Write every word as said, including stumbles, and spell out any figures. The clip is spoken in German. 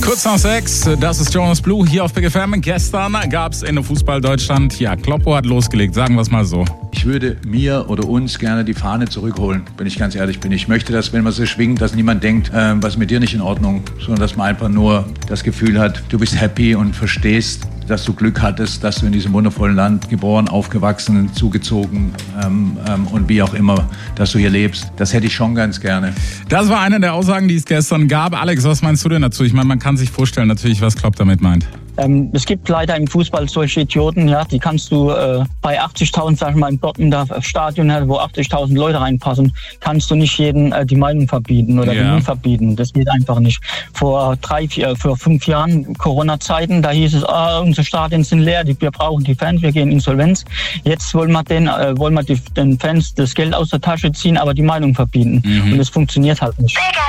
Kurz nach sechs, das ist Jonas Blue hier auf Big F M. Gestern gab es in Fußball Deutschland, ja, Kloppo hat losgelegt, sagen wir es mal so. Ich würde mir oder uns gerne die Fahne zurückholen, wenn ich ganz ehrlich bin. Ich möchte, dass, wenn man sie schwingt, dass niemand denkt, äh, was ist mit dir nicht in Ordnung, sondern dass man einfach nur das Gefühl hat, du bist happy und verstehst, dass du Glück hattest, dass du in diesem wundervollen Land geboren, aufgewachsen, zugezogen ähm, ähm, und wie auch immer, dass du hier lebst. Das hätte ich schon ganz gerne. Das war eine der Aussagen, die es gestern gab. Alex, was meinst du denn dazu? Ich meine, man kann sich vorstellen natürlich, was Klopp damit meint. Ähm, es gibt leider im Fußball solche Idioten, ja, die kannst du äh, bei achtzigtausend, sag ich mal, im Dortmunder Stadion, wo achtzigtausend Leute reinpassen, kannst du nicht jedem äh, die Meinung verbieten oder ja. den Mund verbieten. Das geht einfach nicht. Vor drei, vier, vor fünf Jahren, Corona-Zeiten, da hieß es, ah, unsere Stadien sind leer, die, wir brauchen die Fans, wir gehen Insolvenz. Jetzt wollen wir den, äh, wollen wir die, den Fans das Geld aus der Tasche ziehen, aber die Meinung verbieten. Mhm. Und das funktioniert halt nicht.